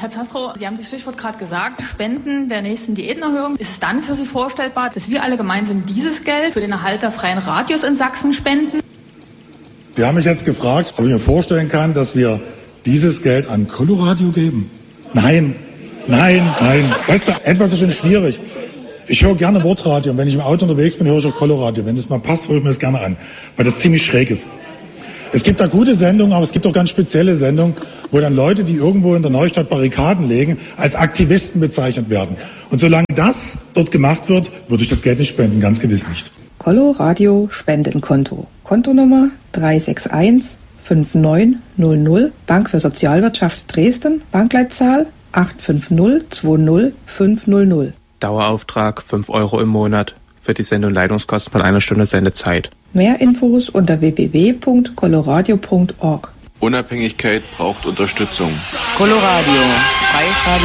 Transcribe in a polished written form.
Herr Zastrow, Sie haben das Stichwort gerade gesagt, Spenden der nächsten Diätenerhöhung. Ist es dann für Sie vorstellbar, dass wir alle gemeinsam dieses Geld für den Erhalt der freien Radios in Sachsen spenden? Sie haben mich jetzt gefragt, ob ich mir vorstellen kann, dass wir dieses Geld an Coloradio geben. Nein. Weißt du, etwas ist schon schwierig. Ich höre gerne Wortradio und wenn ich im Auto unterwegs bin, höre ich auch Coloradio. Wenn das mal passt, höre ich mir das gerne an, weil das ziemlich schräg ist. Es gibt da gute Sendungen, aber es gibt auch ganz spezielle Sendungen, wo dann Leute, die irgendwo in der Neustadt Barrikaden legen, als Aktivisten bezeichnet werden. Und solange das dort gemacht wird, würde ich das Geld nicht spenden, ganz gewiss nicht. Coloradio Spendenkonto. Kontonummer 361 5900, Bank für Sozialwirtschaft Dresden, Bankleitzahl 85020500. Dauerauftrag 5 € im Monat für die Sendung Leitungskosten von 1 Stunde Sendezeit. Mehr Infos unter www.coloradio.org. Unabhängigkeit braucht Unterstützung. Coloradio, freies Radio.